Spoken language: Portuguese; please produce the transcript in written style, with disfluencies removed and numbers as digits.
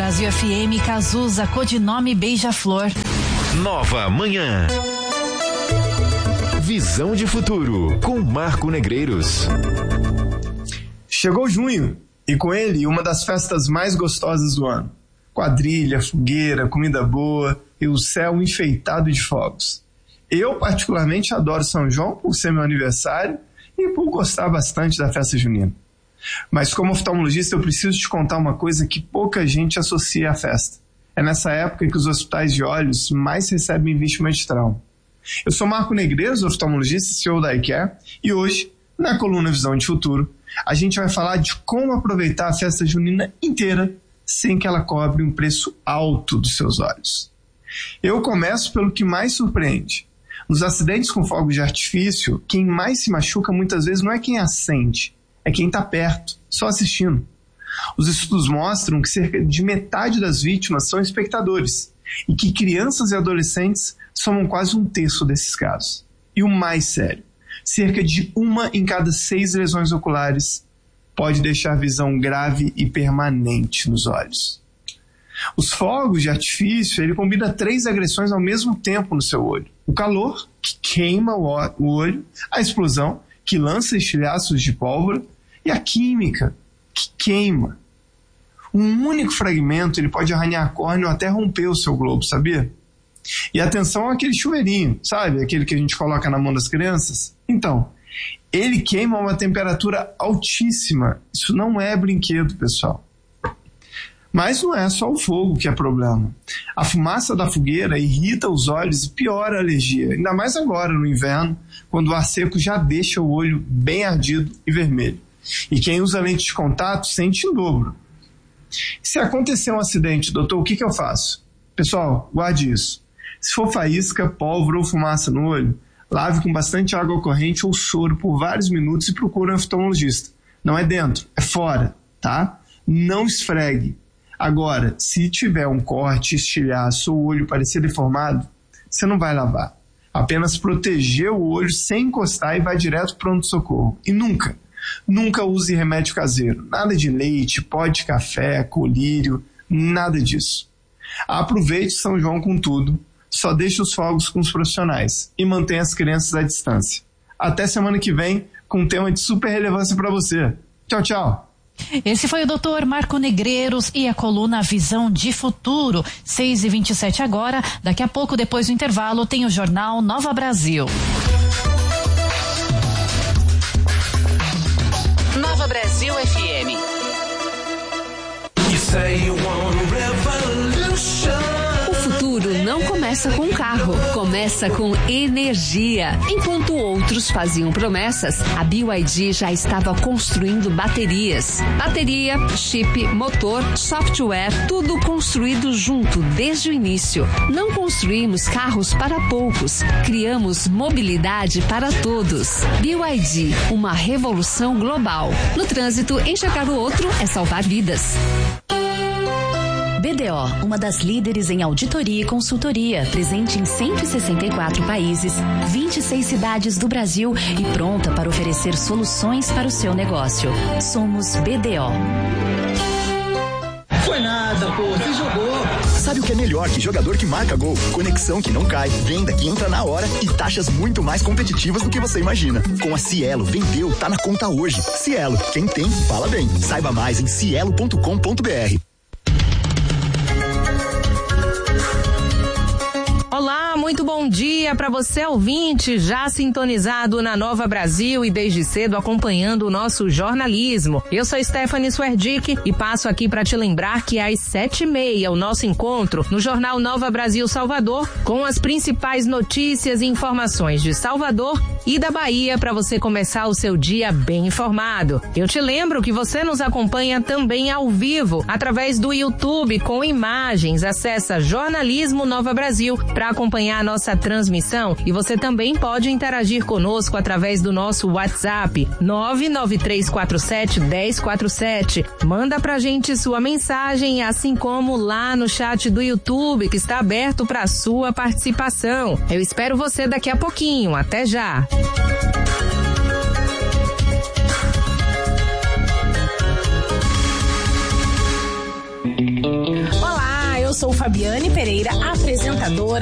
Brasil FM, Cazuza, codinome Beija-Flor. Nova Manhã. Visão de futuro com Marco Negreiros. Chegou junho e com ele uma das festas mais gostosas do ano. Quadrilha, fogueira, comida boa e o céu enfeitado de fogos. Eu particularmente adoro São João por ser meu aniversário e por gostar bastante da festa junina. Mas como oftalmologista eu preciso te contar uma coisa que pouca gente associa à festa. É nessa época que os hospitais de olhos mais recebem vítimas de trauma. Eu sou Marco Negreiros, oftalmologista e CEO da iCare, e hoje, na coluna Visão de Futuro, a gente vai falar de como aproveitar a festa junina inteira sem que ela cobre um preço alto dos seus olhos. Eu começo pelo que mais surpreende. Nos acidentes com fogos de artifício, quem mais se machuca muitas vezes não é quem acende, é quem está perto, só assistindo. Os estudos mostram que cerca de metade das vítimas são espectadores e que crianças e adolescentes somam quase um terço desses casos. E o mais sério, cerca de 1 em cada 6 lesões oculares pode deixar visão grave e permanente nos olhos. Os fogos de artifício, ele combina 3 agressões ao mesmo tempo no seu olho. O calor, que queima o olho, a explosão, que lança estilhaços de pólvora, e a química, que queima. Um único fragmento ele pode arranhar a córnea ou até romper o seu globo, sabia? E atenção àquele chuveirinho, sabe? Aquele que a gente coloca na mão das crianças. Então, ele queima a uma temperatura altíssima. Isso não é brinquedo, pessoal. Mas não é só o fogo que é problema. A fumaça da fogueira irrita os olhos e piora a alergia, ainda mais agora no inverno, quando o ar seco já deixa o olho bem ardido e vermelho. E quem usa lente de contato sente em dobro. Se acontecer um acidente, doutor, o que eu faço? Pessoal, guarde isso. Se for faísca, pólvora ou fumaça no olho, lave com bastante água corrente ou soro por vários minutos e procure um oftalmologista. Não é dentro, é fora, tá? Não esfregue. Agora, se tiver um corte, estilhaço ou o olho parecer deformado, você não vai lavar. Apenas proteger o olho sem encostar e vai direto para o pronto-socorro. E nunca use remédio caseiro. Nada de leite, pó de café, colírio, nada disso. Aproveite São João com tudo, só deixe os fogos com os profissionais e mantenha as crianças à distância. Até semana que vem com um tema de super relevância para você. Tchau, tchau. Esse foi o Dr. Marco Negreiros e a coluna Visão de Futuro. 6h27 agora. Daqui a pouco, depois do intervalo, tem o Jornal Nova Brasil. Nova Brasil FM. O futuro não começa com carro, começa com energia. Enquanto outros faziam promessas, a BYD já estava construindo baterias. Bateria, chip, motor, software, tudo construído junto desde o início. Não construímos carros para poucos, criamos mobilidade para todos. BYD, uma revolução global. No trânsito, enxergar o outro é salvar vidas. BDO, uma das líderes em auditoria e consultoria, presente em 164 países, 26 cidades do Brasil e pronta para oferecer soluções para o seu negócio. Somos BDO. Foi nada, pô, você jogou. Sabe o que é melhor que jogador que marca gol? Conexão que não cai, venda que entra na hora e taxas muito mais competitivas do que você imagina. Com a Cielo, vendeu, tá na conta hoje. Cielo, quem tem, fala bem. Saiba mais em cielo.com.br. Olá, muito bom dia para você ouvinte, já sintonizado na Nova Brasil e desde cedo acompanhando o nosso jornalismo. Eu sou Stephanie Swerdick e passo aqui para te lembrar que às 7h30 o nosso encontro no Jornal Nova Brasil Salvador com as principais notícias e informações de Salvador e da Bahia para você começar o seu dia bem informado. Eu te lembro que você nos acompanha também ao vivo através do YouTube com imagens. Acessa Jornalismo Nova Brasil para acompanhar a nossa transmissão e você também pode interagir conosco através do nosso WhatsApp 993471047. Manda pra gente sua mensagem, assim como lá no chat do YouTube que está aberto para sua participação. Eu espero você daqui a pouquinho. Até já. sou Fabiane Pereira, apresentadora